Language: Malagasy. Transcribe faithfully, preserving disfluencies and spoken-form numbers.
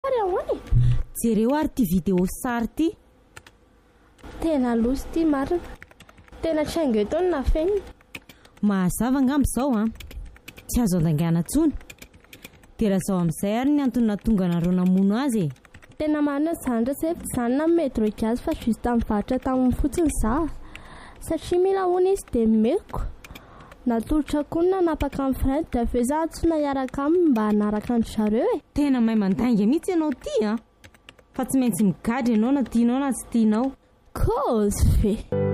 ary ahoany? Jereo ary ty vidéo sary ty. Tena loso ty marina. Tena tsaingo eto ny nafenina. Mahazava ngambo zao a. Tsy azo andangana tsony. Dia raha zao amin'izay ary ny antony nahatonga anareo namono azy e. Tena marina izany resefy izany na metro gazy fa juste tamin'ny varitra tamin'ny fotsiny za. Satria mila hono izy dia meko. Natolotra koa na napaka amin'ny frein dia avy eo za antsona hiaraka aminy mba hanaraka ny zareo e. Tena mahay mandainga mihitsy ianao ty a. Fa tsy maintsy migadra ianao na tianao na tsy tianao. Cause fe